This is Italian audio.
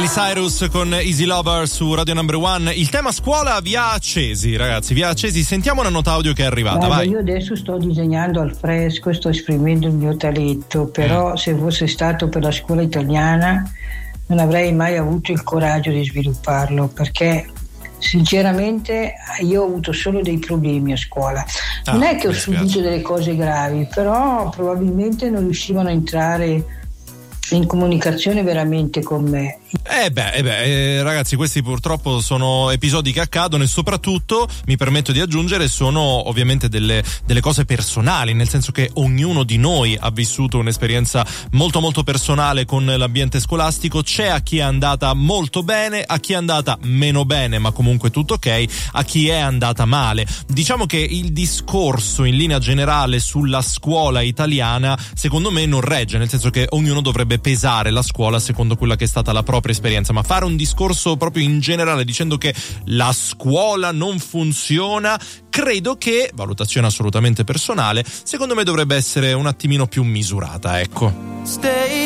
Miley Cyrus con Easy Lover su Radio Number One. Il tema scuola vi ha accesi, ragazzi, vi ha accesi. Sentiamo una nota audio che è arrivata. Vai. Io adesso sto disegnando al fresco e sto esprimendo il mio talento, però se fosse stato per la scuola italiana non avrei mai avuto il coraggio di svilupparlo, perché sinceramente io ho avuto solo dei problemi a scuola. Non è che ho subito delle cose gravi, però probabilmente non riuscivano a entrare in comunicazione veramente con me. Ragazzi, questi purtroppo sono episodi che accadono, e soprattutto mi permetto di aggiungere sono ovviamente delle cose personali, nel senso che ognuno di noi ha vissuto un'esperienza molto molto personale con l'ambiente scolastico. C'è a chi è andata molto bene, a chi è andata meno bene, ma comunque tutto ok, a chi è andata male. Diciamo che il discorso in linea generale sulla scuola italiana secondo me non regge, nel senso che ognuno dovrebbe pesare la scuola secondo quella che è stata la propria esperienza, ma fare un discorso proprio in generale dicendo che la scuola non funziona, credo che, valutazione assolutamente personale, secondo me dovrebbe essere un attimino più misurata, ecco.